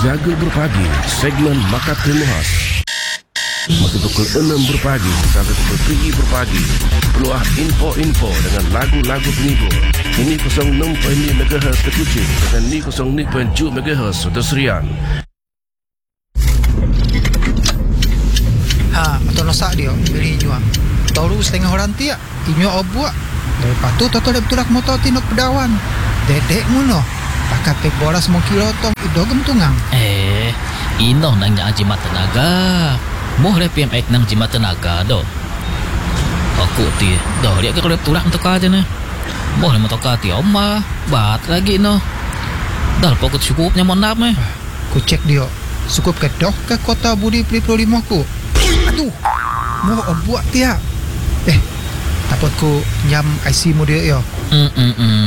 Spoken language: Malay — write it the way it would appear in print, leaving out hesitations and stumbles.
Jaga Berpagi, segmen Makat Kemuhas. Masa pukul 6 berpagi sampai pukul 7 berpagi. Peluah info-info dengan lagu-lagu penghibur. Ini 06.5 MHz Kuching dengan ni 06.7 MHz Serian. Atau nosak dia beli nyua. Tahu setengah orang tiak, inyo obuak. Lepas tu toto betul aku motor tinok pedawan. Dedek muno. Pakai pek boras mau kilo tong ido gemtungang. Ino nang nya jimat tenaga. Moh le PMX nang jimat tenaga do. Aku ti dah dia ke kalau tulang tu aja ne. Moh le motor ti oma bat lagi no. Dah pokok cukupnya monap me. Ku cek dia. Cukup ke doh ke kota Budi Pelipro 5 ku. Aduh. Mau obuak tiak. Takut ku nyam IC mu dia yo.